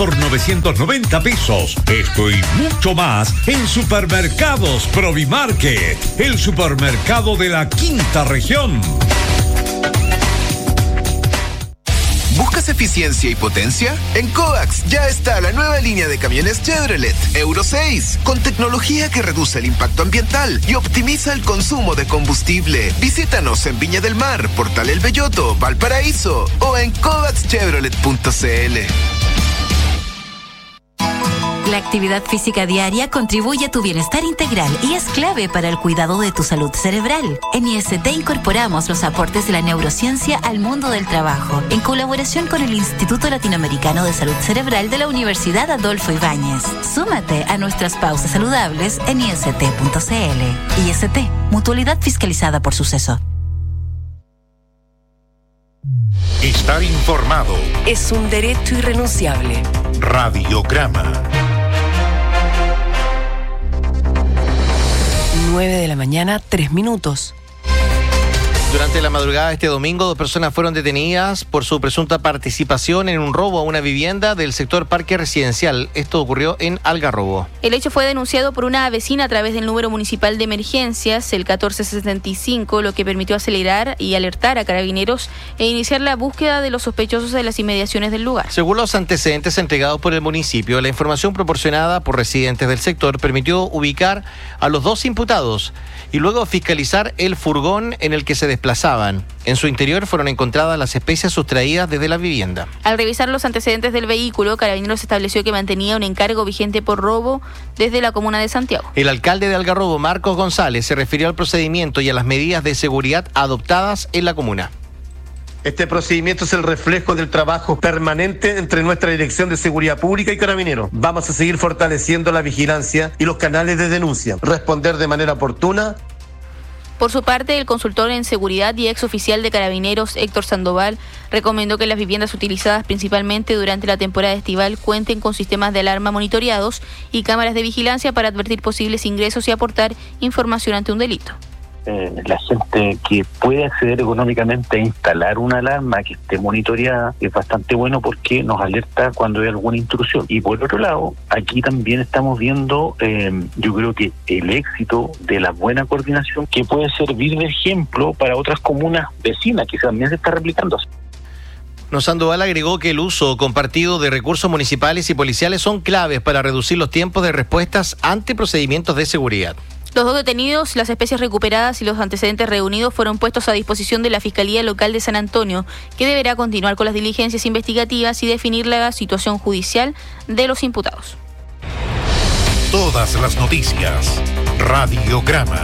por 990 pesos. Esto y mucho más en Supermercados Provimarket, el supermercado de la quinta región. ¿Buscas eficiencia y potencia? En Coax ya está la nueva línea de camiones Chevrolet Euro 6, con tecnología que reduce el impacto ambiental y optimiza el consumo de combustible. Visítanos en Viña del Mar, Portal El Belloto, Valparaíso o en coaxchevrolet.cl. La actividad física diaria contribuye a tu bienestar integral y es clave para el cuidado de tu salud cerebral. En IST incorporamos los aportes de la neurociencia al mundo del trabajo, en colaboración con el Instituto Latinoamericano de Salud Cerebral de la Universidad Adolfo Ibáñez. Súmate a nuestras pausas saludables en ist.cl. IST, mutualidad fiscalizada por Suceso. Estar informado es un derecho irrenunciable. Radiograma. 9:03 a.m. Durante la madrugada de este domingo, 2 personas fueron detenidas por su presunta participación en un robo a una vivienda del sector Parque Residencial. Esto ocurrió en Algarrobo. El hecho fue denunciado por una vecina a través del número municipal de emergencias, el 1475, lo que permitió acelerar y alertar a Carabineros e iniciar la búsqueda de los sospechosos en las inmediaciones del lugar. Según los antecedentes entregados por el municipio, la información proporcionada por residentes del sector permitió ubicar a los 2 imputados y luego fiscalizar el furgón en el que se desplazaban. En su interior fueron encontradas las especies sustraídas desde la vivienda. Al revisar los antecedentes del vehículo, Carabineros estableció que mantenía un encargo vigente por robo desde la comuna de Santiago. El alcalde de Algarrobo, Marcos González, se refirió al procedimiento y a las medidas de seguridad adoptadas en la comuna. Este procedimiento es el reflejo del trabajo permanente entre nuestra Dirección de Seguridad Pública y Carabineros. Vamos a seguir fortaleciendo la vigilancia y los canales de denuncia, responder de manera oportuna. Por su parte, el consultor en seguridad y exoficial de Carabineros, Héctor Sandoval, recomendó que las viviendas utilizadas principalmente durante la temporada estival cuenten con sistemas de alarma monitoreados y cámaras de vigilancia para advertir posibles ingresos y aportar información ante un delito. La gente que puede acceder económicamente a instalar una alarma que esté monitoreada es bastante bueno porque nos alerta cuando hay alguna intrusión. Y por otro lado, aquí también estamos viendo, yo creo que el éxito de la buena coordinación que puede servir de ejemplo para otras comunas vecinas que también se está replicando. Sandoval agregó que el uso compartido de recursos municipales y policiales son claves para reducir los tiempos de respuestas ante procedimientos de seguridad. Los 2 detenidos, las especies recuperadas y los antecedentes reunidos fueron puestos a disposición de la Fiscalía Local de San Antonio, que deberá continuar con las diligencias investigativas y definir la situación judicial de los imputados. Todas las noticias. Radiograma.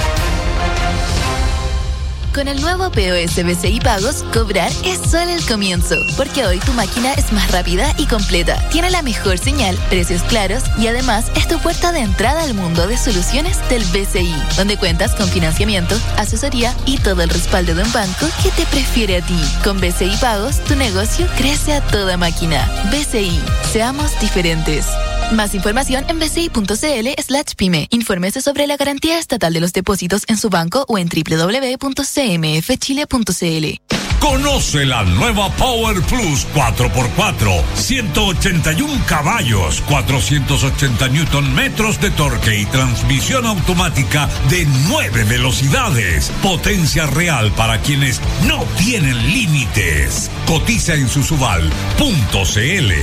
Con el nuevo POS BCI Pagos, cobrar es solo el comienzo, porque hoy tu máquina es más rápida y completa, tiene la mejor señal, precios claros y además es tu puerta de entrada al mundo de soluciones del BCI, donde cuentas con financiamiento, asesoría y todo el respaldo de un banco que te prefiere a ti. Con BCI Pagos, tu negocio crece a toda máquina. BCI, seamos diferentes. Más información en bci.cl/pyme. Infórmese sobre la garantía estatal de los depósitos en su banco o en www.cmfchile.cl. Conoce la nueva Power Plus 4x4, 181 caballos, 480 Newton metros de torque y transmisión automática de 9 velocidades. Potencia real para quienes no tienen límites. Cotiza en susubal.cl.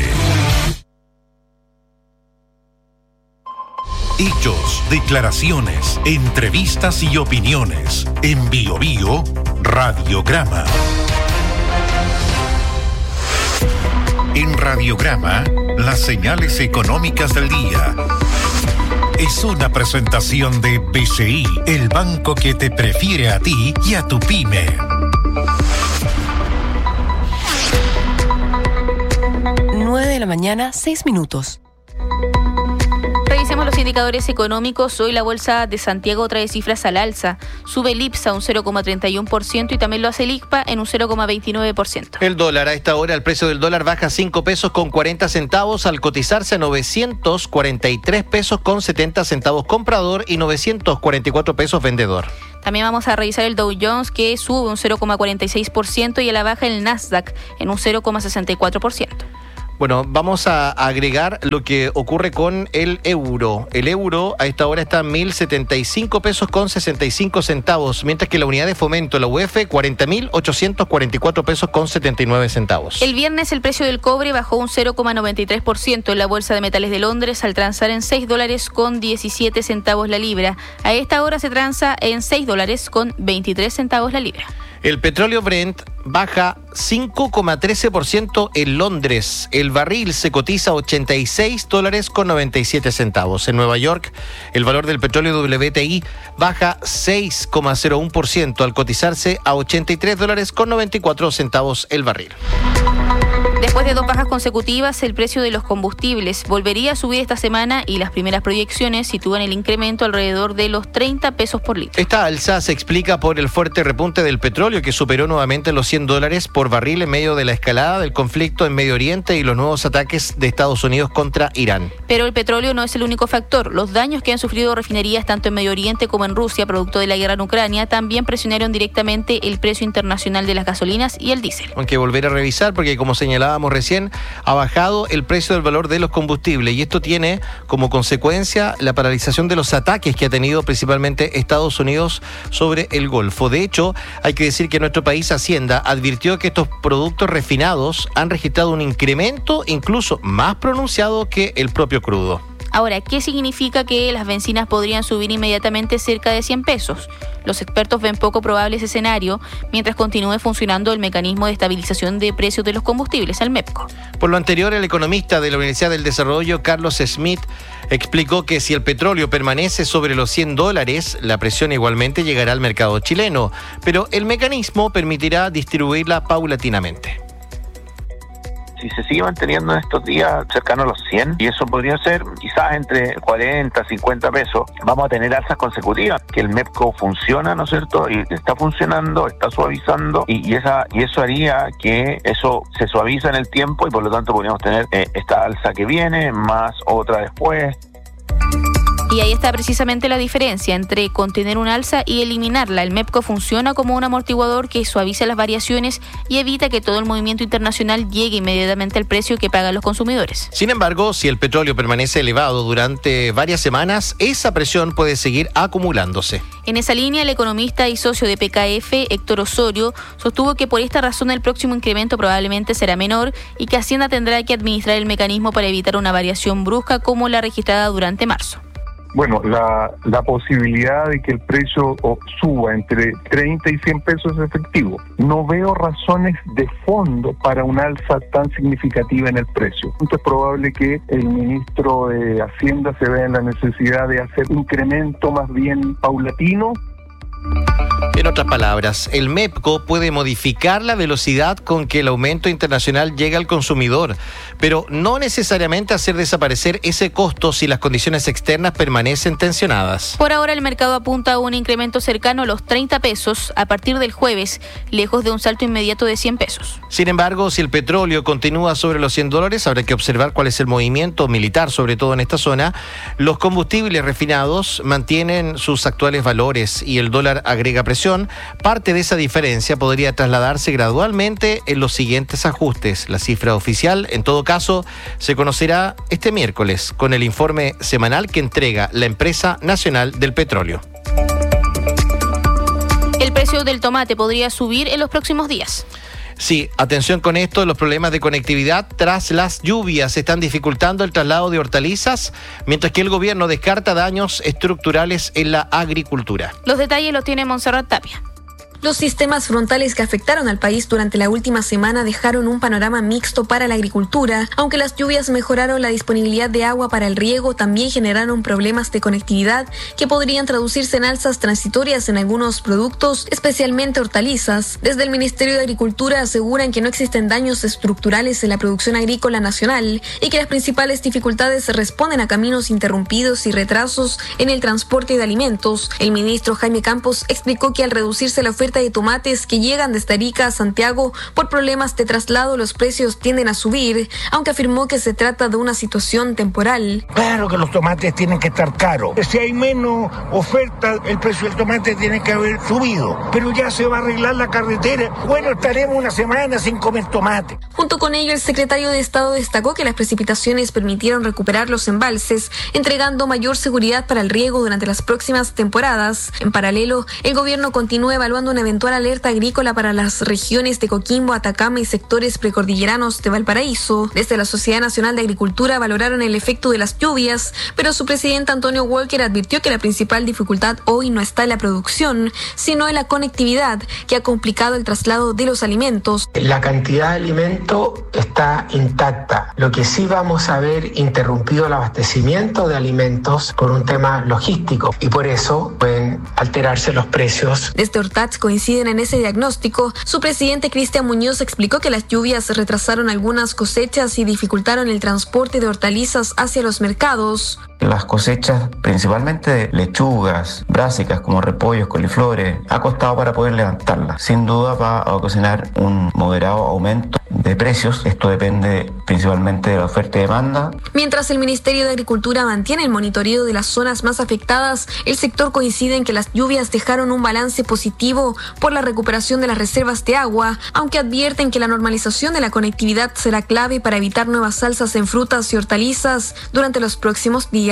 Hechos, declaraciones, entrevistas y opiniones. En Bio Bio, Radiograma. En Radiograma, las señales económicas del día. Es una presentación de BCI, el banco que te prefiere a ti y a tu pyme. 9:06 a.m. Revisemos los indicadores económicos. Hoy la Bolsa de Santiago trae cifras al alza. Sube el IPSA un 0,31% y también lo hace el ICPA en un 0,29%. El dólar, a esta hora el precio del dólar baja 5 pesos con 40 centavos al cotizarse a 943 pesos con 70 centavos comprador y 944 pesos vendedor. También vamos a revisar el Dow Jones, que sube un 0,46% y a la baja el Nasdaq en un 0,64%. Bueno, vamos a agregar lo que ocurre con el euro. El euro a esta hora está en 1.075 pesos con 65 centavos, mientras que la unidad de fomento, la UF, 40.844 pesos con 79 centavos. El viernes el precio del cobre bajó un 0,93% en la Bolsa de Metales de Londres al transar en $6 con 17 centavos la libra. A esta hora se transa en $6 con 23 centavos la libra. El petróleo Brent baja 5,13% en Londres. El barril se cotiza a $86 con 97 centavos. En Nueva York, el valor del petróleo WTI baja 6,01% al cotizarse a $83 con 94 centavos el barril. Después de 2 bajas consecutivas, el precio de los combustibles volvería a subir esta semana y las primeras proyecciones sitúan el incremento alrededor de los 30 pesos por litro. Esta alza se explica por el fuerte repunte del petróleo que superó nuevamente los $100 por barril en medio de la escalada del conflicto en Medio Oriente y los nuevos ataques de Estados Unidos contra Irán. Pero el petróleo no es el único factor. Los daños que han sufrido refinerías tanto en Medio Oriente como en Rusia, producto de la guerra en Ucrania, también presionaron directamente el precio internacional de las gasolinas y el diésel. Aunque volver a revisar porque, como señalábamos recién, ha bajado el precio del valor de los combustibles y esto tiene como consecuencia la paralización de los ataques que ha tenido principalmente Estados Unidos sobre el Golfo. De hecho, hay que decir que nuestro país, Hacienda, advirtió que estos productos refinados han registrado un incremento incluso más pronunciado que el propio crudo. Ahora, ¿qué significa que las bencinas podrían subir inmediatamente cerca de 100 pesos? Los expertos ven poco probable ese escenario mientras continúe funcionando el mecanismo de estabilización de precios de los combustibles, el MEPCO. Por lo anterior, el economista de la Universidad del Desarrollo, Carlos Smith, explicó que si el petróleo permanece sobre los $100, la presión igualmente llegará al mercado chileno, pero el mecanismo permitirá distribuirla paulatinamente. Si se sigue manteniendo en estos días cercano a los 100, y eso podría ser quizás entre 40, 50 pesos, vamos a tener alzas consecutivas, que el MEPCO funciona, ¿no es cierto? Y está funcionando, está suavizando, y eso haría que eso se suaviza en el tiempo y por lo tanto podríamos tener esta alza que viene, más otra después. Y ahí está precisamente la diferencia entre contener un alza y eliminarla. El MEPCO funciona como un amortiguador que suaviza las variaciones y evita que todo el movimiento internacional llegue inmediatamente al precio que pagan los consumidores. Sin embargo, si el petróleo permanece elevado durante varias semanas, esa presión puede seguir acumulándose. En esa línea, el economista y socio de PKF, Héctor Osorio, sostuvo que por esta razón el próximo incremento probablemente será menor y que Hacienda tendrá que administrar el mecanismo para evitar una variación brusca como la registrada durante marzo. Bueno, la posibilidad de que el precio suba entre 30 y 100 pesos es efectivo. No veo razones de fondo para una alza tan significativa en el precio. Es probable que el ministro de Hacienda se vea en la necesidad de hacer un incremento más bien paulatino. En otras palabras, el MEPCO puede modificar la velocidad con que el aumento internacional llega al consumidor, pero no necesariamente hacer desaparecer ese costo si las condiciones externas permanecen tensionadas. Por ahora el mercado apunta a un incremento cercano a los 30 pesos a partir del jueves, lejos de un salto inmediato de 100 pesos. Sin embargo, si el petróleo continúa sobre los $100, habrá que observar cuál es el movimiento militar, sobre todo en esta zona. Los combustibles refinados mantienen sus actuales valores y el dólar agrega presión. Parte de esa diferencia podría trasladarse gradualmente en los siguientes ajustes. La cifra oficial, en todo caso, se conocerá este miércoles con el informe semanal que entrega la Empresa Nacional del Petróleo. El precio del tomate podría subir en los próximos días. Sí, atención con esto, los problemas de conectividad tras las lluvias están dificultando el traslado de hortalizas, mientras que el gobierno descarta daños estructurales en la agricultura. Los detalles los tiene Montserrat Tapia. Los sistemas frontales que afectaron al país durante la última semana dejaron un panorama mixto para la agricultura. Aunque las lluvias mejoraron la disponibilidad de agua para el riego, también generaron problemas de conectividad que podrían traducirse en alzas transitorias en algunos productos, especialmente hortalizas. Desde el Ministerio de Agricultura aseguran que no existen daños estructurales en la producción agrícola nacional y que las principales dificultades responden a caminos interrumpidos y retrasos en el transporte de alimentos. El ministro Jaime Campos explicó que al reducirse la oferta oferta de tomates que llegan desde Arica a Santiago por problemas de traslado, los precios tienden a subir, aunque afirmó que se trata de una situación temporal. Claro que los tomates tienen que estar caros. Si hay menos oferta, el precio del tomate tiene que haber subido. Pero ya se va a arreglar la carretera. Bueno, estaremos una semana sin comer tomate. Junto con ello, el secretario de Estado destacó que las precipitaciones permitieron recuperar los embalses, entregando mayor seguridad para el riego durante las próximas temporadas. En paralelo, el gobierno continúa evaluando una eventual alerta agrícola para las regiones de Coquimbo, Atacama y sectores precordilleranos de Valparaíso. Desde la Sociedad Nacional de Agricultura valoraron el efecto de las lluvias, pero su presidente Antonio Walker advirtió que la principal dificultad hoy no está en la producción, sino en la conectividad, que ha complicado el traslado de los alimentos. La cantidad de alimento está intacta. Lo que sí vamos a ver interrumpido el abastecimiento de alimentos por un tema logístico y por eso pueden alterarse los precios. Desde Ortats coinciden en ese diagnóstico. Su presidente Cristian Muñoz explicó que las lluvias retrasaron algunas cosechas y dificultaron el transporte de hortalizas hacia los mercados. Las cosechas, principalmente de lechugas, brásicas como repollos, coliflores, ha costado para poder levantarlas. Sin duda va a ocasionar un moderado aumento de precios. Esto depende principalmente de la oferta y demanda. Mientras el Ministerio de Agricultura mantiene el monitoreo de las zonas más afectadas, el sector coincide en que las lluvias dejaron un balance positivo por la recuperación de las reservas de agua, aunque advierten que la normalización de la conectividad será clave para evitar nuevas alzas en frutas y hortalizas durante los próximos días.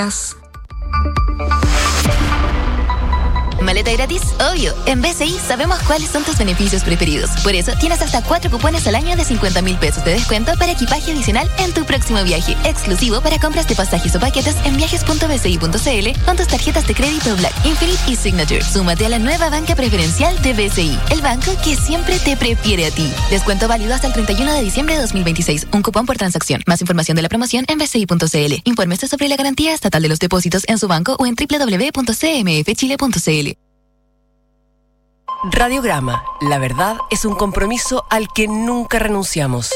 ¿Maleta gratis? Obvio. En BCI sabemos cuáles son tus beneficios preferidos. Por eso tienes hasta 4 cupones al año de 50.000 pesos de descuento para equipaje adicional en tu próximo viaje. Exclusivo para compras de pasajes o paquetes en viajes.bci.cl con tus tarjetas de crédito Black, Infinite y Signature. Súmate a la nueva banca preferencial de BCI, el banco que siempre te prefiere a ti. Descuento válido hasta el 31 de diciembre de 2026. Un cupón por transacción. Más información de la promoción en bci.cl. Infórmese sobre la garantía estatal de los depósitos en su banco o en www.cmfchile.cl. Radiograma. La verdad es un compromiso al que nunca renunciamos.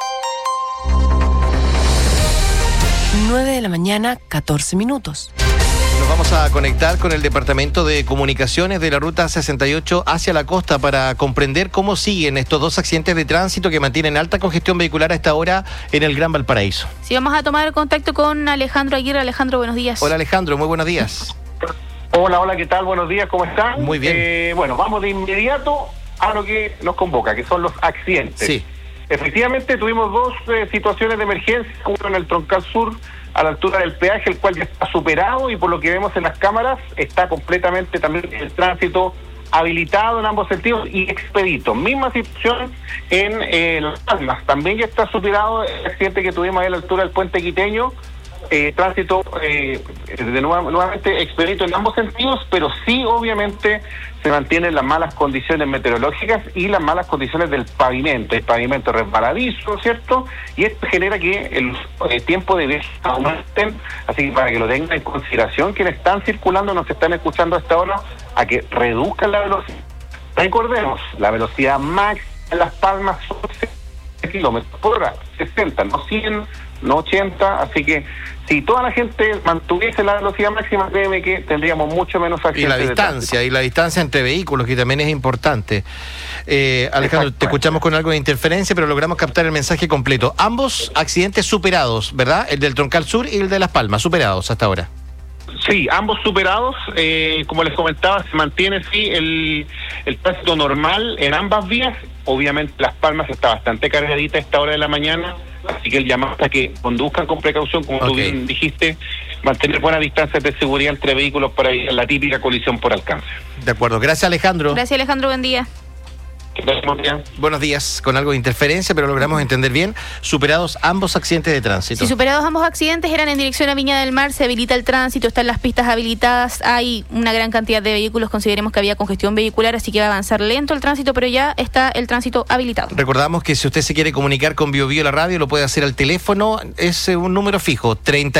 9 de la mañana, 14 minutos. Nos vamos a conectar con el Departamento de Comunicaciones de la Ruta 68 hacia la costa para comprender cómo siguen estos dos accidentes de tránsito que mantienen alta congestión vehicular a esta hora en el Gran Valparaíso. Sí, vamos a tomar contacto con Alejandro Aguirre. Alejandro, buenos días. Hola Alejandro, muy buenos días. Hola, ¿qué tal? Buenos días, ¿cómo están? Muy bien. Bueno, vamos de inmediato a lo que nos convoca, que son los accidentes. Sí. Efectivamente, tuvimos dos situaciones de emergencia, uno en el Troncal Sur, a la altura del peaje, el cual ya está superado y por lo que vemos en las cámaras, está completamente también el tránsito habilitado en ambos sentidos y expedito. Misma situación en Las Palmas, también ya está superado el accidente que tuvimos ahí a la altura del Puente Quiteño. Tránsito nuevamente expedito en ambos sentidos, pero sí obviamente se mantienen las malas condiciones meteorológicas y las malas condiciones del pavimento. El pavimento resbaladizo, ¿cierto? Y esto genera que el tiempo de viaje aumenten, así que para que lo tengan en consideración quienes están circulando, nos están escuchando a esta hora, a que reduzcan la velocidad. Recordemos, la velocidad máxima en Las Palmas son 60 kilómetros por hora, 60, no 100, no 80, así que si toda la gente mantuviese la velocidad máxima, créeme que tendríamos mucho menos accidentes. Y la distancia entre vehículos, que también es importante. Alejandro, te escuchamos con algo de interferencia, pero logramos captar el mensaje completo. Ambos accidentes superados, ¿verdad? El del Troncal Sur y el de Las Palmas, superados hasta ahora. Sí, ambos superados. Como les comentaba, se mantiene sí el tránsito normal en ambas vías. Obviamente Las Palmas está bastante cargadita a esta hora de la mañana, así que el llamado a que conduzcan con precaución, como tú bien dijiste, mantener buenas distancias de seguridad entre vehículos para evitar la típica colisión por alcance. De acuerdo, gracias Alejandro. Gracias Alejandro, buen día. Buenos días, con algo de interferencia, pero logramos entender bien. Superados ambos accidentes de tránsito. Sí, superados ambos accidentes, eran en dirección a Viña del Mar, se habilita el tránsito, están las pistas habilitadas, hay una gran cantidad de vehículos, consideremos que había congestión vehicular, así que va a avanzar lento el tránsito, pero ya está el tránsito habilitado. Recordamos que si usted se quiere comunicar con Bio Bio la radio, lo puede hacer al teléfono, es un número fijo,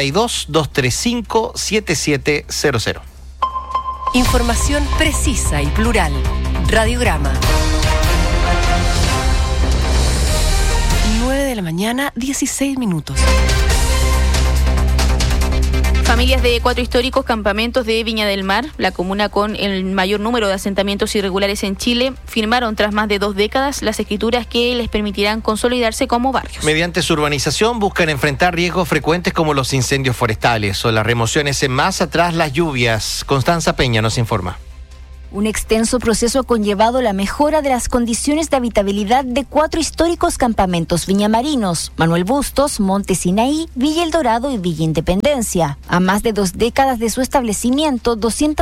32-235-7700. Información precisa y plural. Radiograma. 9 de la mañana, 16 minutos. Familias de 4 históricos campamentos de Viña del Mar, la comuna con el mayor número de asentamientos irregulares en Chile, firmaron tras más de 2 décadas las escrituras que les permitirán consolidarse como barrios. Mediante su urbanización buscan enfrentar riesgos frecuentes como los incendios forestales o las remociones en masa tras las lluvias. Constanza Peña nos informa. Un extenso proceso ha conllevado la mejora de las condiciones de habitabilidad de 4 históricos campamentos viñamarinos: Manuel Bustos, Monte Sinaí, Villa El Dorado y Villa Independencia. A más de 2 décadas de su establecimiento,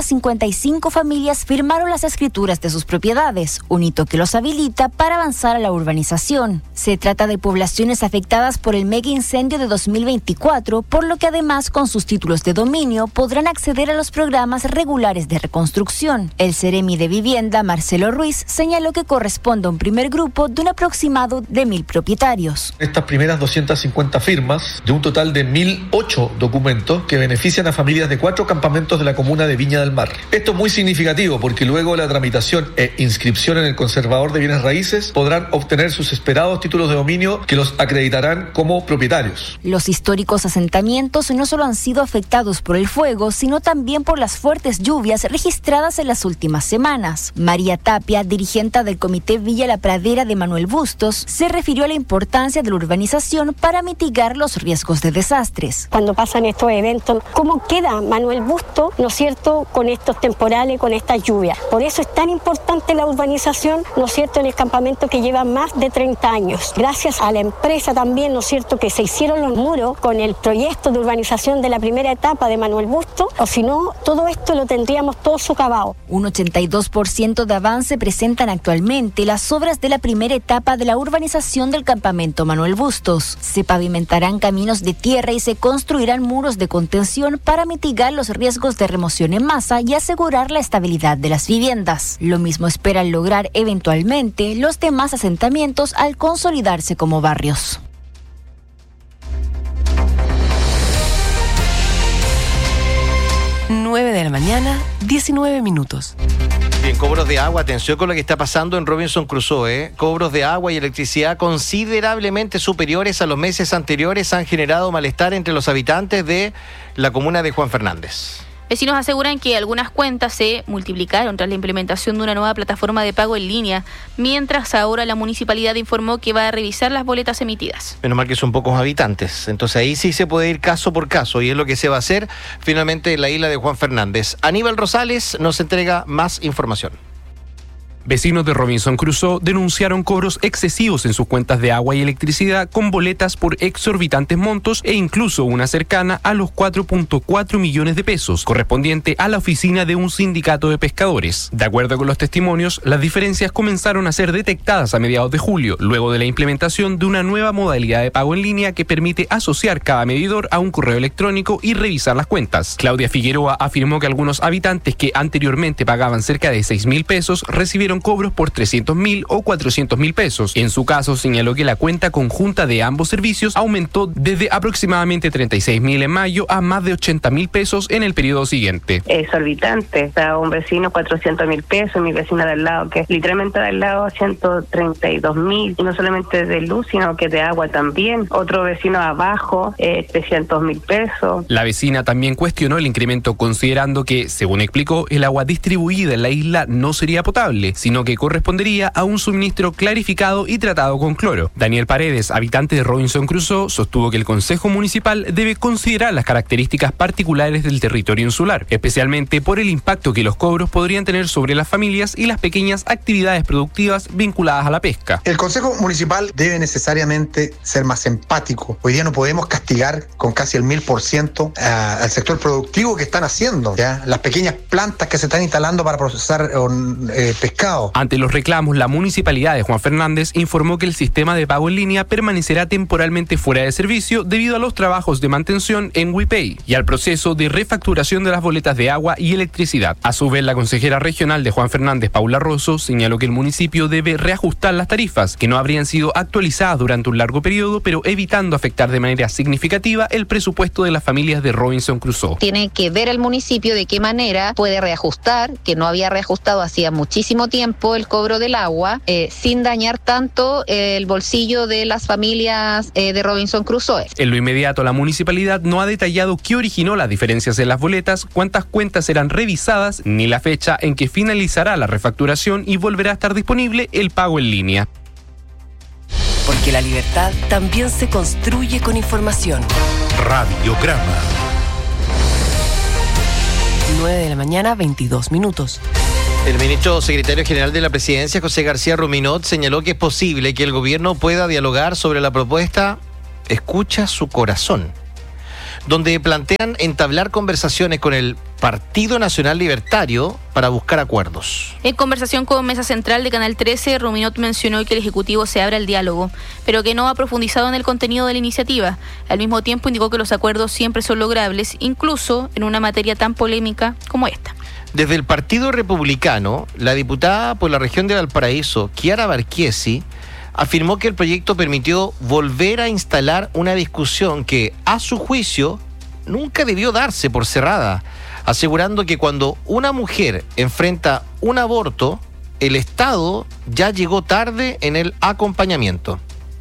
255 familias firmaron las escrituras de sus propiedades, un hito que los habilita para avanzar a la urbanización. Se trata de poblaciones afectadas por el mega incendio de 2024, por lo que además con sus títulos de dominio podrán acceder a los programas regulares de reconstrucción. El Seremi de Vivienda, Marcelo Ruiz, señaló que corresponde a un primer grupo de un aproximado de 1.000 propietarios. Estas primeras 250 firmas, de un total de 1.008 documentos que benefician a familias de 4 campamentos de la comuna de Viña del Mar. Esto es muy significativo porque luego de la tramitación e inscripción en el conservador de bienes raíces podrán obtener sus esperados títulos de dominio que los acreditarán como propietarios. Los históricos asentamientos no solo han sido afectados por el fuego, sino también por las fuertes lluvias registradas en las últimas semanas. María Tapia, dirigente del Comité Villa La Pradera de Manuel Bustos, se refirió a la importancia de la urbanización para mitigar los riesgos de desastres. Cuando pasan estos eventos, ¿cómo queda Manuel Bustos, no es cierto, con estos temporales, con estas lluvias? Por eso es tan importante la urbanización, no es cierto, en el campamento que lleva más de 30 años. Gracias a la empresa también, no es cierto, que se hicieron los muros con el proyecto de urbanización de la primera etapa de Manuel Bustos, o si no, todo esto lo tendríamos todo socavado. Un 82% de avance presentan actualmente las obras de la primera etapa de la urbanización del campamento Manuel Bustos. Se pavimentarán caminos de tierra y se construirán muros de contención para mitigar los riesgos de remoción en masa y asegurar la estabilidad de las viviendas. Lo mismo esperan lograr eventualmente los demás asentamientos al consolidarse como barrios. De la mañana, 19 minutos. Bien, cobros de agua, atención con lo que está pasando en Robinson Crusoe. Cobros de agua y electricidad considerablemente superiores a los meses anteriores han generado malestar entre los habitantes de la comuna de Juan Fernández. Vecinos aseguran que algunas cuentas se multiplicaron tras la implementación de una nueva plataforma de pago en línea, mientras ahora la municipalidad informó que va a revisar las boletas emitidas. Menos mal que son pocos habitantes, entonces ahí sí se puede ir caso por caso y es lo que se va a hacer finalmente en la isla de Juan Fernández. Aníbal Rosales nos entrega más información. Vecinos de Robinson Crusoe denunciaron cobros excesivos en sus cuentas de agua y electricidad con boletas por exorbitantes montos e incluso una cercana a los 4.4 millones de pesos, correspondiente a la oficina de un sindicato de pescadores. De acuerdo con los testimonios, las diferencias comenzaron a ser detectadas a mediados de julio, luego de la implementación de una nueva modalidad de pago en línea que permite asociar cada medidor a un correo electrónico y revisar las cuentas. Claudia Figueroa afirmó que algunos habitantes que anteriormente pagaban cerca de 6.000 pesos recibieron cobros por 300.000 o 400.000 pesos. En su caso, señaló que la cuenta conjunta de ambos servicios aumentó desde aproximadamente 36.000 en mayo a más de 80.000 pesos en el periodo siguiente. Exorbitante. O sea, un vecino 400.000 pesos, mi vecina de al lado, que literalmente de al lado 132.000, y no solamente de luz, sino que de agua también. Otro vecino abajo, 300.000 pesos. La vecina también cuestionó el incremento, considerando que, según explicó, el agua distribuida en la isla no sería potable, sino que correspondería a un suministro clarificado y tratado con cloro. Daniel Paredes, habitante de Robinson Crusoe, sostuvo que el Consejo Municipal debe considerar las características particulares del territorio insular, especialmente por el impacto que los cobros podrían tener sobre las familias y las pequeñas actividades productivas vinculadas a la pesca. El Consejo Municipal debe necesariamente ser más empático. Hoy día no podemos castigar con casi el 1000% al sector productivo que están haciendo, ¿ya? Las pequeñas plantas que se están instalando para procesar pescado. Ante los reclamos, la municipalidad de Juan Fernández informó que el sistema de pago en línea permanecerá temporalmente fuera de servicio debido a los trabajos de mantención en WePay y al proceso de refacturación de las boletas de agua y electricidad. A su vez, la consejera regional de Juan Fernández, Paula Rosso, señaló que el municipio debe reajustar las tarifas, que no habrían sido actualizadas durante un largo periodo, pero evitando afectar de manera significativa el presupuesto de las familias de Robinson Crusoe. Tiene que ver el municipio de qué manera puede reajustar, que no había reajustado hacía muchísimo tiempo, tiempo el cobro del agua sin dañar tanto el bolsillo de las familias de Robinson Crusoe. En lo inmediato, la municipalidad no ha detallado qué originó las diferencias en las boletas, cuántas cuentas serán revisadas, ni la fecha en que finalizará la refacturación y volverá a estar disponible el pago en línea. Porque la libertad también se construye con información. Radiograma. 9 de la mañana, 22 minutos. El ministro secretario general de la Presidencia, José García Ruminot, señaló que es posible que el gobierno pueda dialogar sobre la propuesta Escucha su corazón, donde plantean entablar conversaciones con el Partido Nacional Libertario para buscar acuerdos. En conversación con Mesa Central de Canal 13, Ruminot mencionó que el Ejecutivo se abre al diálogo, pero que no ha profundizado en el contenido de la iniciativa. Al mismo tiempo indicó que los acuerdos siempre son logrables, incluso en una materia tan polémica como esta. Desde el Partido Republicano, la diputada por la región de Valparaíso, Chiara Barchiesi, afirmó que el proyecto permitió volver a instalar una discusión que, a su juicio, nunca debió darse por cerrada, asegurando que cuando una mujer enfrenta un aborto, el Estado ya llegó tarde en el acompañamiento.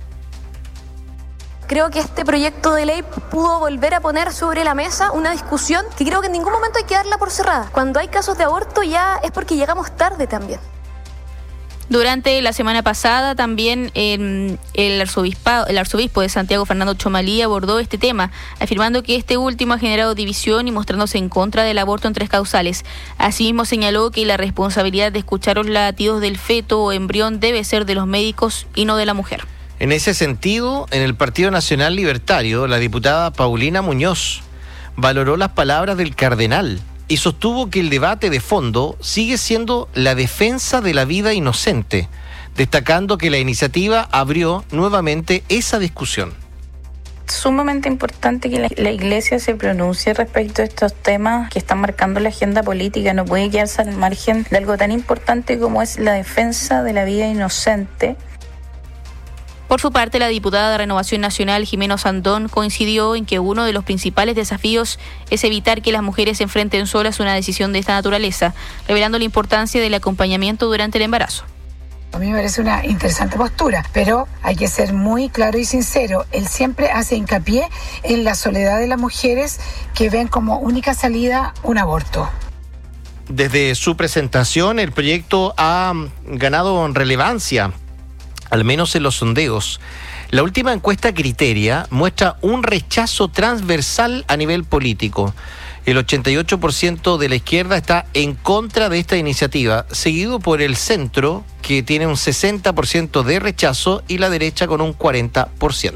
Creo que este proyecto de ley pudo volver a poner sobre la mesa una discusión que creo que en ningún momento hay que darla por cerrada. Cuando hay casos de aborto ya es porque llegamos tarde también. Durante la semana pasada también el arzobispo de Santiago, Fernando Chomalí, abordó este tema, afirmando que este último ha generado división y mostrándose en contra del aborto en 3 causales. Asimismo señaló que la responsabilidad de escuchar los latidos del feto o embrión debe ser de los médicos y no de la mujer. En ese sentido, en el Partido Nacional Libertario, la diputada Paulina Muñoz valoró las palabras del cardenal y sostuvo que el debate de fondo sigue siendo la defensa de la vida inocente, destacando que la iniciativa abrió nuevamente esa discusión. Sumamente importante que la Iglesia se pronuncie respecto a estos temas que están marcando la agenda política. No puede quedarse al margen de algo tan importante como es la defensa de la vida inocente. Por su parte, la diputada de Renovación Nacional, Jimena Sandón, coincidió en que uno de los principales desafíos es evitar que las mujeres se enfrenten solas a una decisión de esta naturaleza, revelando la importancia del acompañamiento durante el embarazo. A mí me parece una interesante postura, pero hay que ser muy claro y sincero. Él siempre hace hincapié en la soledad de las mujeres que ven como única salida un aborto. Desde su presentación, el proyecto ha ganado relevancia, al menos en los sondeos. La última encuesta Criteria muestra un rechazo transversal a nivel político. El 88% de la izquierda está en contra de esta iniciativa, seguido por el centro, que tiene un 60% de rechazo, y la derecha con un 40%.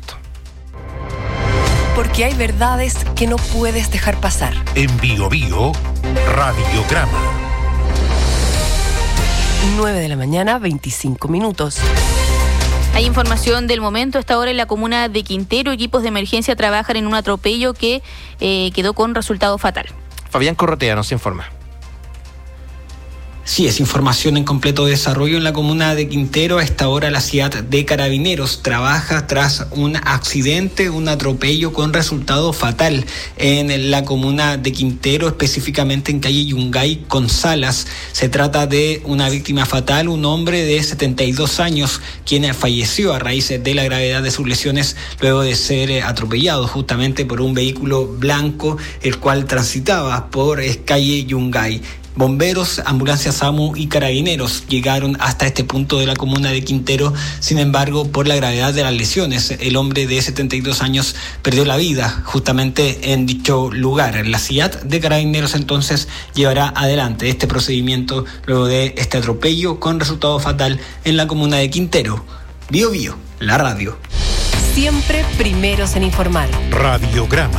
Porque hay verdades que no puedes dejar pasar. En Bio Bio, Radiograma. 9 de la mañana, 25 minutos. Hay información del momento. A esta hora en la comuna de Quintero, equipos de emergencia trabajan en un atropello que quedó con resultado fatal. Fabián Corrotea nos informa. Sí, es información en completo desarrollo en la comuna de Quintero. A esta hora la ciudad de Carabineros trabaja tras un accidente, un atropello con resultado fatal en la comuna de Quintero, específicamente en calle Yungay con Salas. Se trata de una víctima fatal, un hombre de 72 años, quien falleció a raíz de la gravedad de sus lesiones luego de ser atropellado justamente por un vehículo blanco, el cual transitaba por calle Yungay. Bomberos, ambulancias SAMU y carabineros llegaron hasta este punto de la comuna de Quintero. Sin embargo, por la gravedad de las lesiones, el hombre de 72 años perdió la vida justamente en dicho lugar. La ciudad de Carabineros entonces llevará adelante este procedimiento luego de este atropello con resultado fatal en la comuna de Quintero. Bio Bio, la radio. Siempre primeros en informar. Radiograma.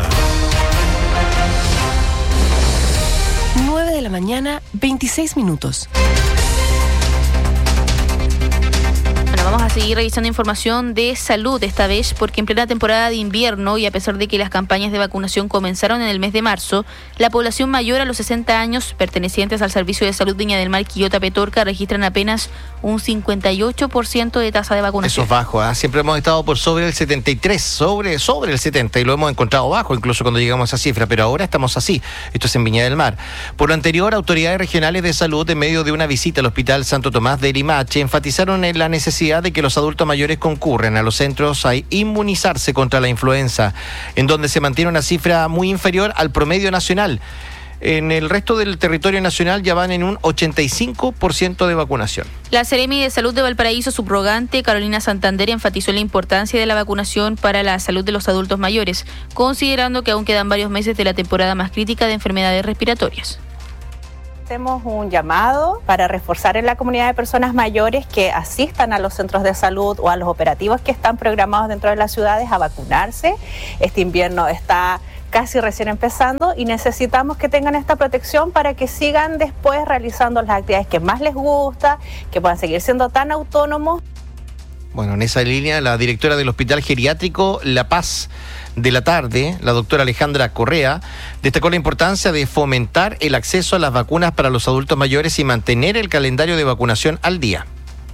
9 de la mañana, 26 minutos. Bueno, Bueno, vamos a seguir revisando información de salud esta vez, porque en plena temporada de invierno y a pesar de que las campañas de vacunación comenzaron en el mes de marzo, la población mayor a los 60 años pertenecientes al Servicio de Salud Viña del Mar Quillota Petorca registran apenas un 58% de tasa de vacunación. Eso es bajo, ¿eh? Siempre hemos estado por sobre el 73, sobre el 70, y lo hemos encontrado bajo incluso cuando llegamos a esa cifra, pero ahora estamos así. Esto es en Viña del Mar. Por lo anterior, autoridades regionales de salud, en medio de una visita al Hospital Santo Tomás de Limache, enfatizaron en la necesidad de que los adultos mayores concurren a los centros a inmunizarse contra la influenza, en donde se mantiene una cifra muy inferior al promedio nacional. En el resto del territorio nacional ya van en un 85% de vacunación. La Seremi de Salud de Valparaíso, subrogante Carolina Santander, enfatizó la importancia de la vacunación para la salud de los adultos mayores, considerando que aún quedan varios meses de la temporada más crítica de enfermedades respiratorias. Hacemos un llamado para reforzar en la comunidad de personas mayores que asistan a los centros de salud o a los operativos que están programados dentro de las ciudades a vacunarse. Este invierno está casi recién empezando y necesitamos que tengan esta protección para que sigan después realizando las actividades que más les gusta, que puedan seguir siendo tan autónomos. Bueno, en esa línea, la directora del Hospital Geriátrico La Paz de la Tarde, la doctora Alejandra Correa, destacó la importancia de fomentar el acceso a las vacunas para los adultos mayores y mantener el calendario de vacunación al día.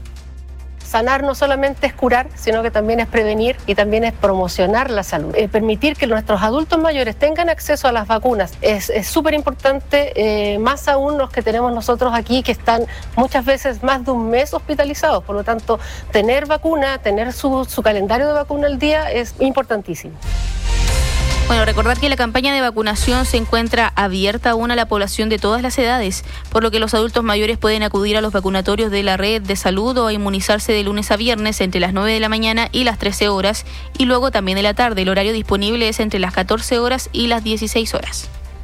Sanar no solamente es curar, sino que también es prevenir y también es promocionar la salud. Permitir que nuestros adultos mayores tengan acceso a las vacunas es súper importante, más aún los que tenemos nosotros aquí, que están muchas veces más de un mes hospitalizados. Por lo tanto, tener vacuna, tener su calendario de vacuna al día es importantísimo. Bueno, recordar que la campaña de vacunación se encuentra abierta aún a la población de todas las edades, por lo que los adultos mayores pueden acudir a los vacunatorios de la red de salud o a inmunizarse de lunes a viernes entre las 9 de la mañana y las 13 horas, y luego también de la tarde. El horario disponible es entre las 14 horas y las 16 horas.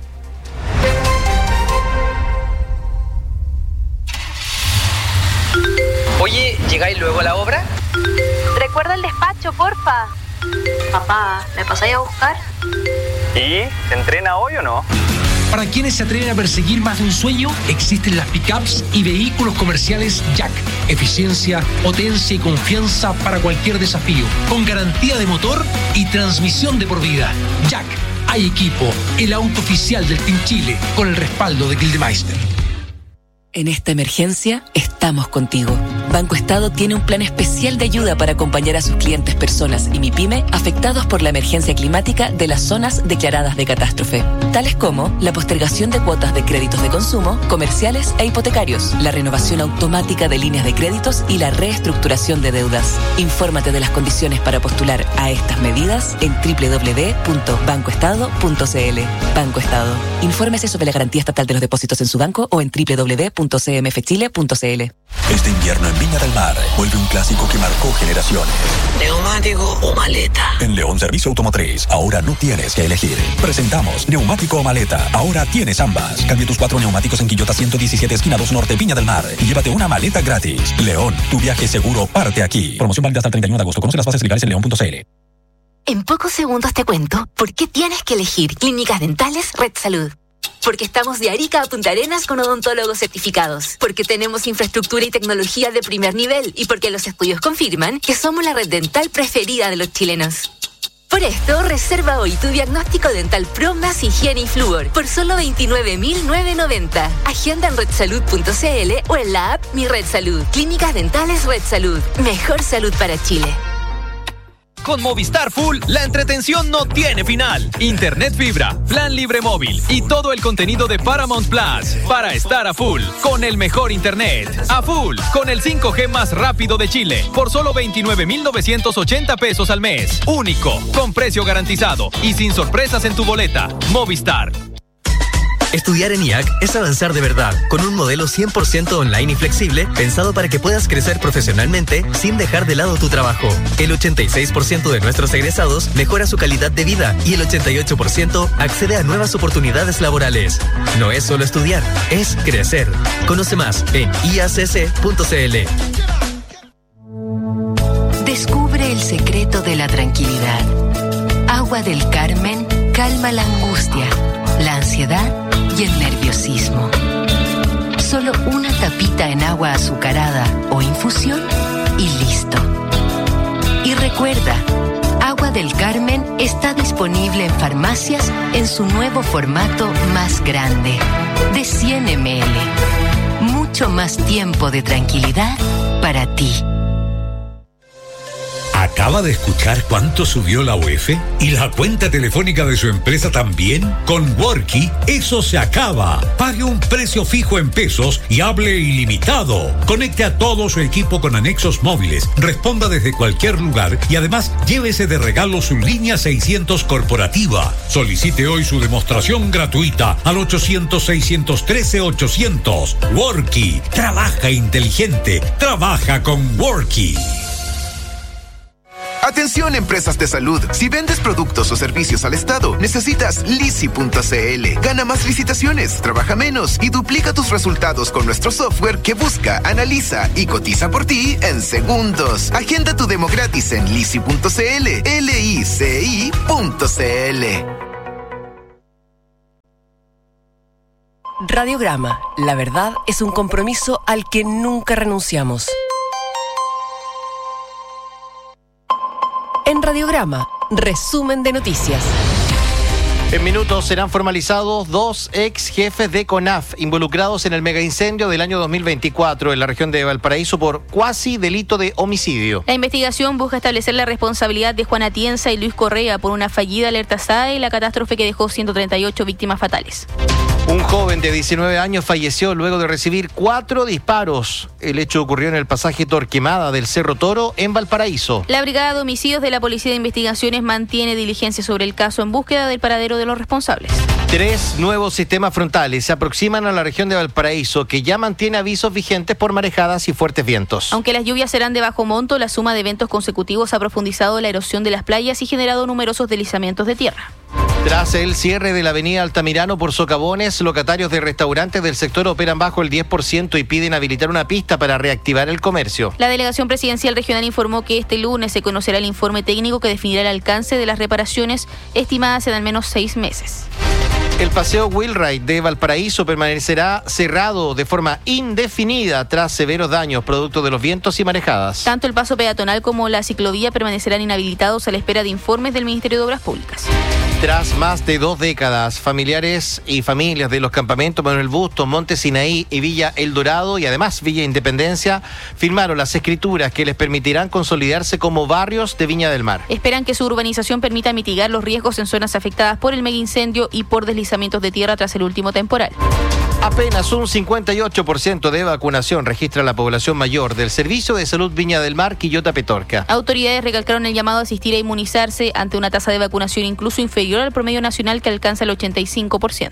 Oye, ¿llegáis luego a la obra? Recuerda el despacho, porfa. Papá, ¿me pasáis a buscar? ¿Y? ¿Se entrena hoy o no? Para quienes se atreven a perseguir más de un sueño, existen las pickups y vehículos comerciales Jack. Eficiencia, potencia y confianza para cualquier desafío. Con garantía de motor y transmisión de por vida. Jack, hay equipo, el auto oficial del Team Chile, con el respaldo de Gildemeister. En esta emergencia, estamos contigo. Banco Estado tiene un plan especial de ayuda para acompañar a sus clientes, personas y MIPYME afectados por la emergencia climática de las zonas declaradas de catástrofe, tales como la postergación de cuotas de créditos de consumo, comerciales e hipotecarios, la renovación automática de líneas de créditos y la reestructuración de deudas. Infórmate de las condiciones para postular a estas medidas en www.bancoestado.cl. Banco Estado. Infórmese sobre la garantía estatal de los depósitos en su banco o en www.cmfchile.cl. Este invierno en Viña del Mar vuelve un clásico que marcó generaciones. ¿Neumático o maleta? En León Servicio Automotriz, ahora no tienes que elegir. Presentamos neumático o maleta. Ahora tienes ambas. Cambia tus 4 neumáticos en Quillota 117, esquina 2 Norte, Viña del Mar. Y llévate una maleta gratis. León, tu viaje seguro parte aquí. Promoción válida hasta el 31 de agosto. Conoce las bases legales en león.cl. En pocos segundos te cuento por qué tienes que elegir Clínicas Dentales Red Salud. Porque estamos de Arica a Punta Arenas con odontólogos certificados. Porque tenemos infraestructura y tecnología de primer nivel. Y porque los estudios confirman que somos la red dental preferida de los chilenos. Por esto, reserva hoy tu diagnóstico dental Pro más higiene y flúor por solo 29.990. Agenda en redsalud.cl o en la app Mi Red Salud. Clínicas Dentales Red Salud. Mejor salud para Chile. Con Movistar Full, la entretención no tiene final. Internet fibra, plan libre móvil y todo el contenido de Paramount Plus para estar a full con el mejor internet. A full con el 5G más rápido de Chile por solo 29.980 pesos al mes. Único, con precio garantizado y sin sorpresas en tu boleta. Movistar. Estudiar en IAC es avanzar de verdad, con un modelo 100% online y flexible, pensado para que puedas crecer profesionalmente sin dejar de lado tu trabajo. El 86% de nuestros egresados mejora su calidad de vida y el 88% accede a nuevas oportunidades laborales. No es solo estudiar, es crecer. Conoce más en iacc.cl. Descubre el secreto de la tranquilidad. Agua del Carmen calma la angustia, la ansiedad y el nerviosismo. Solo una tapita en agua azucarada o infusión y listo. Y recuerda, Agua del Carmen está disponible en farmacias en su nuevo formato más grande, de 100 ml. Mucho más tiempo de tranquilidad para ti. ¿Acaba de escuchar cuánto subió la UEF? ¿Y la cuenta telefónica de su empresa también? Con Worky, eso se acaba. Pague un precio fijo en pesos y hable ilimitado. Conecte a todo su equipo con anexos móviles, responda desde cualquier lugar y además llévese de regalo su línea 600 corporativa. Solicite hoy su demostración gratuita al 800-613-800. Worky, trabaja inteligente, trabaja con Worky. Atención, empresas de salud. Si vendes productos o servicios al Estado, necesitas Lisi.cl. Gana más licitaciones, trabaja menos y duplica tus resultados con nuestro software que busca, analiza y cotiza por ti en segundos. Agenda tu demo gratis en Lisi.cl. LICI.cl. Radiograma. La verdad es un compromiso al que nunca renunciamos. En Radiograma, resumen de noticias. En minutos serán formalizados 2 ex jefes de CONAF involucrados en el megaincendio del año 2024 en la región de Valparaíso por cuasi delito de homicidio. La investigación busca establecer la responsabilidad de Juan Atienza y Luis Correa por una fallida alerta SAE y la catástrofe que dejó 138 víctimas fatales. Un joven de 19 años falleció luego de recibir 4 disparos. El hecho ocurrió en el pasaje Torquemada del Cerro Toro en Valparaíso. La Brigada de Homicidios de la Policía de Investigaciones mantiene diligencia sobre el caso en búsqueda del paradero de los responsables. 3 nuevos sistemas frontales se aproximan a la región de Valparaíso, que ya mantiene avisos vigentes por marejadas y fuertes vientos. Aunque las lluvias serán de bajo monto, la suma de eventos consecutivos ha profundizado la erosión de las playas y generado numerosos deslizamientos de tierra. Tras el cierre de la avenida Altamirano por socavones, locatarios de restaurantes del sector operan bajo el 10% y piden habilitar una pista para reactivar el comercio. La Delegación Presidencial Regional informó que este lunes se conocerá el informe técnico que definirá el alcance de las reparaciones estimadas en al menos 6 meses. El paseo Wheelwright de Valparaíso permanecerá cerrado de forma indefinida tras severos daños producto de los vientos y marejadas. Tanto el paso peatonal como la ciclovía permanecerán inhabilitados a la espera de informes del Ministerio de Obras Públicas. Tras más de 2 décadas, familiares y familias de los campamentos Manuel Bustos, Monte Sinaí y Villa El Dorado y además Villa Independencia firmaron las escrituras que les permitirán consolidarse como barrios de Viña del Mar. Esperan que su urbanización permita mitigar los riesgos en zonas afectadas por el megaincendio y por deslizamientos de tierra tras el último temporal. Apenas un 58% de vacunación registra la población mayor del Servicio de Salud Viña del Mar, Quillota Petorca. Autoridades recalcaron el llamado a asistir a inmunizarse ante una tasa de vacunación incluso inferior al promedio nacional que alcanza el 85%.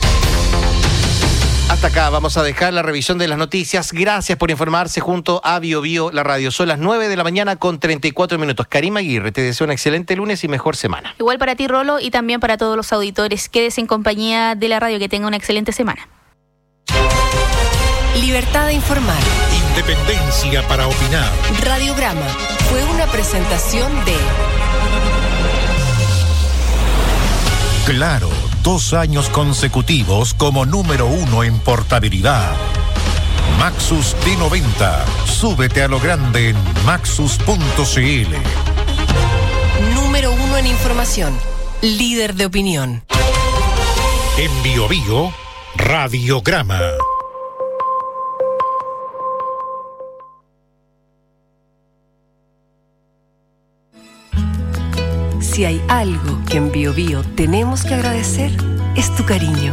Hasta acá vamos a dejar la revisión de las noticias. Gracias por informarse junto a BioBio, la radio. Son las 9 de la mañana con 34 minutos. Karima Aguirre, te deseo un excelente lunes y mejor semana. Igual para ti, Rolo, y también para todos los auditores. Quédese en compañía de la radio. Que tenga una excelente semana. Libertad de informar. Independencia para opinar. Radiograma fue una presentación de... Claro, 2 años consecutivos como número 1 en portabilidad. Maxus D90. Súbete a lo grande en maxus.cl. Número 1 en información. Líder de opinión. En BioBio, Radiograma. Si hay algo que en BioBio tenemos que agradecer, es tu cariño.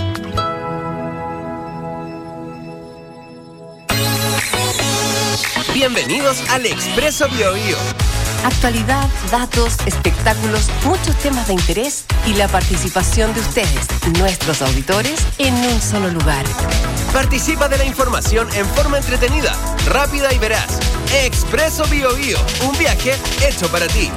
Bienvenidos al Expreso BioBio. Actualidad, datos, espectáculos, muchos temas de interés y la participación de ustedes, nuestros auditores, en un solo lugar. Participa de la información en forma entretenida, rápida y veraz. Expreso BioBio, un viaje hecho para ti.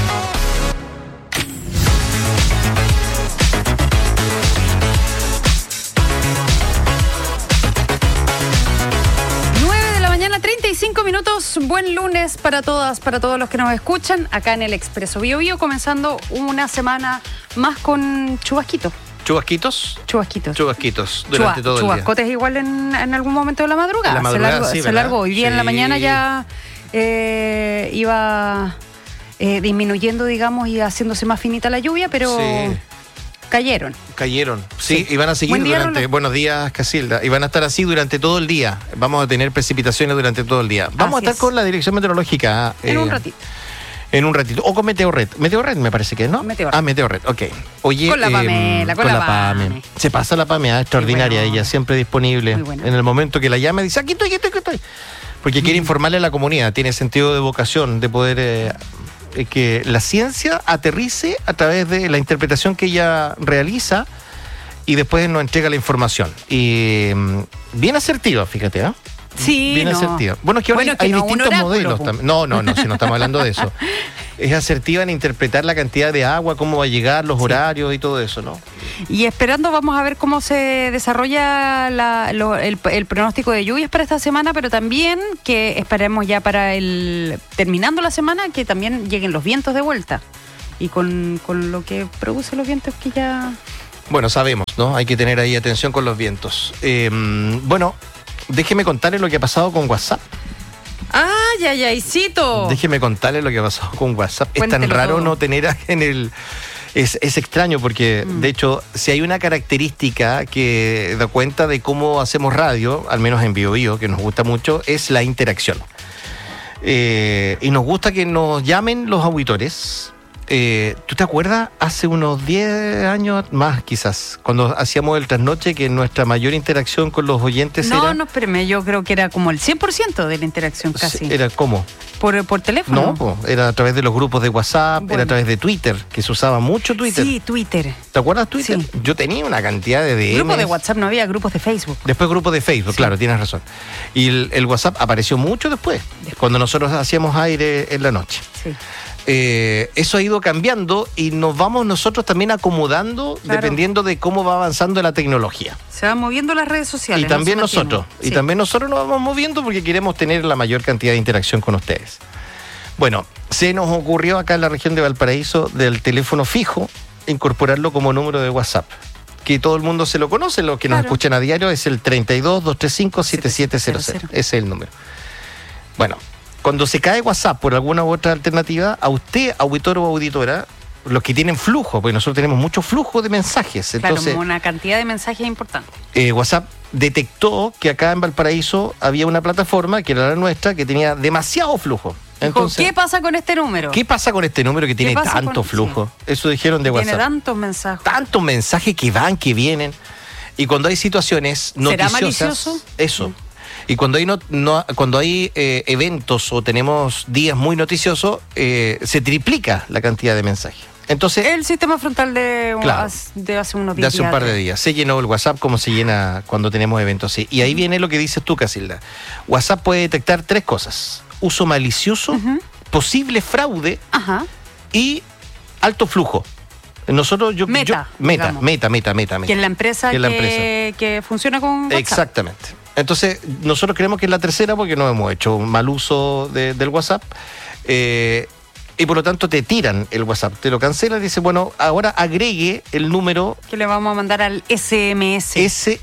Mañana 35 minutos, buen lunes para todas, para todos los que nos escuchan acá en el Expreso BioBio, comenzando una semana más con chubasquitos. ¿Chubasquitos? Chubasquitos. Chubasquitos durante todo el día. Chubascotes igual en algún momento de la madrugada. La madrugada se largó. Hoy día en la mañana ya iba disminuyendo, digamos, y haciéndose más finita la lluvia, pero cayeron. Sí, y van a seguir durante... Buenos días, Casilda. Y van a estar así durante todo el día. Vamos a tener precipitaciones durante todo el día. Vamos a estar con la dirección meteorológica. En un ratito. En un ratito. O con Meteorred. Meteorred me parece que es, ¿no? Meteorred. Meteorred, ok. Oye, con la Pamela, con la Pame. Se pasa la Pame, extraordinaria. Bueno. Ella siempre disponible. En el momento que la llama, dice, aquí estoy. Porque quiere informarle a la comunidad. Tiene sentido de vocación, de poder... que la ciencia aterrice a través de la interpretación que ella realiza y después nos entrega la información. Y bien asertiva, fíjate, ¿eh? Sí, bien asertiva. Bueno, es que ahora hay distintos modelos también. No, si no estamos hablando de eso. Es asertiva en interpretar la cantidad de agua, cómo va a llegar, los horarios y todo eso, ¿no? Y esperando, vamos a ver cómo se desarrolla el pronóstico de lluvias para esta semana, pero también que esperemos ya para terminando la semana, que también lleguen los vientos de vuelta. Y con lo que produce los vientos que ya... Bueno, sabemos, ¿no? Hay que tener ahí atención con los vientos. Bueno, déjeme contarle lo que ha pasado con WhatsApp. Yayaicito. Déjeme contarle lo que ha pasado con WhatsApp. Cuéntelo. Es tan raro todo. No tener en el... Es extraño porque, de hecho, si hay una característica que da cuenta de cómo hacemos radio, al menos en BioBio, que nos gusta mucho, es la interacción. Y nos gusta que nos llamen los auditores. ¿Tú te acuerdas? Hace unos 10 años más, quizás, cuando hacíamos el trasnoche, que nuestra mayor interacción con los oyentes era... No, espérame, yo creo que era como el 100% de la interacción casi. ¿Era cómo? ¿Por teléfono? No, era a través de los grupos de WhatsApp, era a través de Twitter, que se usaba mucho Twitter. Sí, Twitter. ¿Te acuerdas Twitter? Sí. Yo tenía una cantidad de DMs. Grupos de WhatsApp no había, grupos de Facebook. Después grupos de Facebook, claro, tienes razón. Y el WhatsApp apareció mucho después, cuando nosotros hacíamos aire en la noche. Sí. Eso ha ido cambiando y nos vamos nosotros también acomodando, dependiendo de cómo va avanzando la tecnología. Se van moviendo las redes sociales. Y también nosotros. Sí. Y también nosotros nos vamos moviendo porque queremos tener la mayor cantidad de interacción con ustedes. Bueno, se nos ocurrió acá en la región de Valparaíso, del teléfono fijo, incorporarlo como número de WhatsApp. Que todo el mundo se lo conoce, los que nos escuchan a diario, es el 32-235-7700. Ese es el número. Bueno, cuando se cae WhatsApp por alguna u otra alternativa, a usted, auditor o auditora, los que tienen flujo, porque nosotros tenemos mucho flujo de mensajes. Entonces, claro, una cantidad de mensajes importante. WhatsApp detectó que acá en Valparaíso había una plataforma, que era la nuestra, que tenía demasiado flujo. Entonces, ¿qué pasa con este número? ¿Qué pasa con este número que tiene tanto flujo? Sí. Eso dijeron de WhatsApp. Tiene tantos mensajes. Tantos mensajes que van, que vienen. Y cuando hay situaciones noticiosas... ¿Será malicioso? Eso. Y cuando hay eventos o tenemos días muy noticiosos, se triplica la cantidad de mensajes. Entonces, el sistema frontal de hace unos días. De hace un par de días. Se llenó el WhatsApp como se llena cuando tenemos eventos así. Y ahí viene lo que dices tú, Casilda. WhatsApp puede detectar 3 cosas: uso malicioso, posible fraude y alto flujo. Nosotros, Meta. Que es la empresa que funciona con WhatsApp. Exactamente. Entonces, nosotros creemos que es la tercera porque no hemos hecho mal uso del WhatsApp. Y por lo tanto te tiran el WhatsApp, te lo cancelan y dicen, bueno, ahora agregue el número que le vamos a mandar al SMS.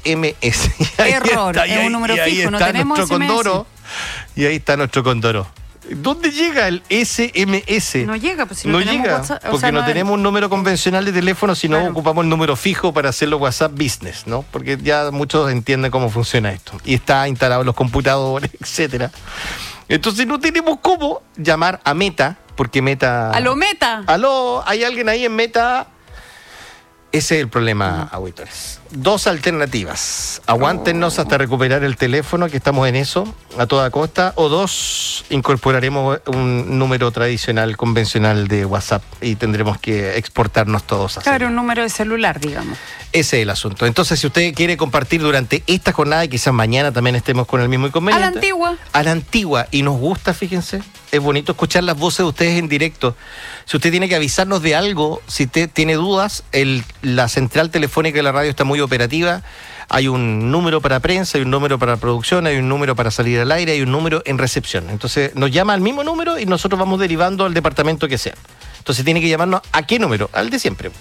Error, es un número fijo, no tenemos SMS. Y ahí está nuestro Condoro. ¿Dónde llega el SMS? No llega, pues si no llega, WhatsApp, porque no tenemos un número convencional de teléfono, sino ocupamos el número fijo para hacerlo WhatsApp Business, ¿no? Porque ya muchos entienden cómo funciona esto. Y está instalado en los computadores, etcétera. Entonces no tenemos cómo llamar a Meta, porque Meta... ¡Aló, Meta! ¡Aló! ¿Hay alguien ahí en Meta? Ese es el problema, auditores. 2 alternativas. Aguántennos hasta recuperar el teléfono, que estamos en eso, a toda costa. O 2, incorporaremos un número tradicional, convencional de WhatsApp y tendremos que exportarnos todos así. Claro, un número de celular, digamos. Ese es el asunto. Entonces, si usted quiere compartir durante esta jornada, y quizás mañana también estemos con el mismo inconveniente. A la antigua. A la antigua. Y nos gusta, fíjense. Es bonito escuchar las voces de ustedes en directo. Si usted tiene que avisarnos de algo, si usted tiene dudas, la central telefónica de la radio está muy operativa. Hay un número para prensa, hay un número para producción, hay un número para salir al aire, hay un número en recepción. Entonces nos llama al mismo número y nosotros vamos derivando al departamento que sea. Entonces tiene que llamarnos ¿a qué número? Al de siempre.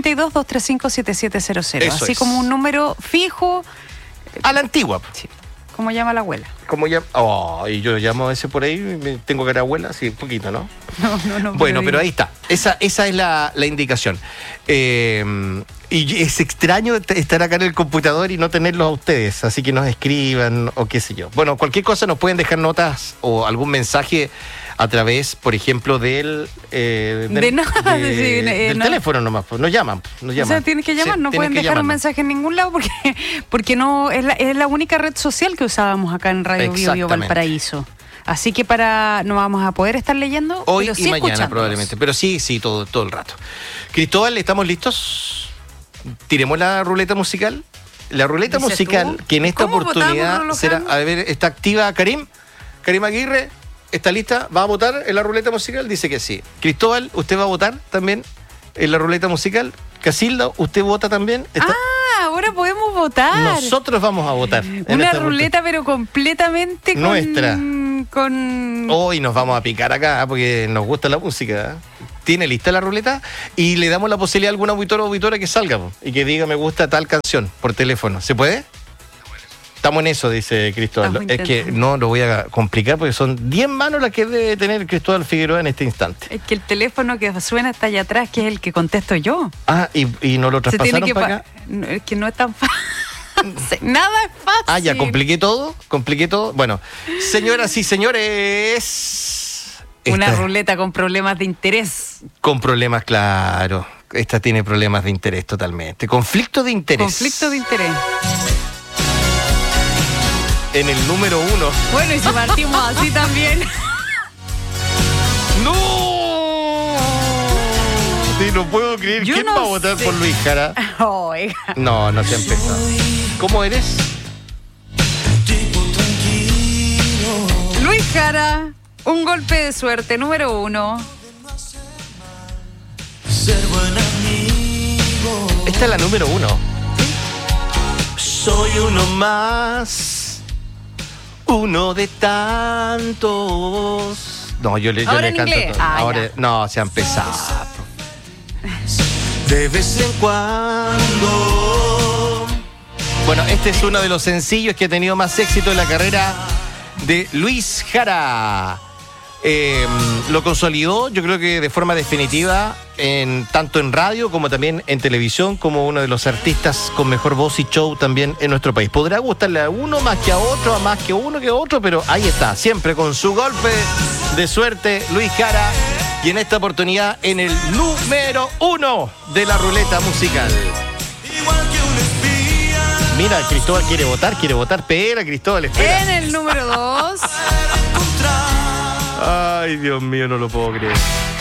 32-235-7700. Así como un número fijo. A la antigua. Sí. ¿Cómo llama la abuela? ¿Cómo llama? Y yo lo llamo a veces por ahí, tengo cara de abuela, sí, un poquito, ¿no? No. Bueno, pero ahí está. Esa es la indicación. Y es extraño estar acá en el computador y no tenerlos a ustedes, así que nos escriban o qué sé yo. Bueno, cualquier cosa nos pueden dejar notas o algún mensaje a través, por ejemplo, del teléfono nomás. Nos llaman. O sea, tienes que llamar, no pueden dejar un mensaje en ningún lado porque no es la única red social que usábamos acá en Radio Bio Valparaíso. Así que no vamos a poder estar leyendo hoy pero sí y mañana probablemente, pero sí, todo el rato. Cristóbal, ¿estamos listos? Tiremos la ruleta musical. La ruleta musical, que en esta oportunidad será, a ver, está activa Karim Aguirre, ¿está lista? ¿Va a votar en la ruleta musical? Dice que sí. Cristóbal, ¿usted va a votar también en la ruleta musical? Casilda, ¿usted vota también? Ahora podemos votar. Nosotros vamos a votar. Una ruleta, pero completamente nuestra. Hoy nos vamos a picar acá porque nos gusta la música. Tiene lista la ruleta y le damos la posibilidad a algún auditor o auditora que salga y que diga me gusta tal canción por teléfono. ¿Se puede? Estamos en eso, dice Cristóbal. Es que no lo voy a complicar porque son 10 manos las que debe tener Cristóbal Figueroa en este instante. Es que el teléfono que suena está allá atrás, que es el que contesto yo. Y no lo traspasaron para acá. Es que no es tan fácil. Nada es fácil. Ya compliqué todo. Bueno, señoras y señores. Una ruleta con problemas de interés. Con problemas, claro. Esta tiene problemas de interés totalmente. Conflicto de interés. En el número 1. Bueno, y si partimos así también. ¡No! Sí, no puedo creer. ¿Quién va a votar por Luis Jara? No se ha empezado. ¿Cómo eres? Luis Jara, un golpe de suerte, número 1. Esta es la número 1. Soy uno más. Uno de tantos. No, yo le canto todo. Ahora no, se ha empezado. De vez en cuando. Bueno, este es uno de los sencillos que ha tenido más éxito en la carrera de Luis Jara. Lo consolidó, yo creo que de forma definitiva, tanto en radio como también en televisión, como uno de los artistas con mejor voz y show también en nuestro país. Podrá gustarle a uno más que a otro, a más que uno que a otro, pero ahí está, siempre con su golpe de suerte, Luis Jara, y en esta oportunidad en el número 1 de la ruleta musical. Mira, Cristóbal quiere votar, espera, Cristóbal, espera. En el número 2. Ay, Dios mío, no lo puedo creer.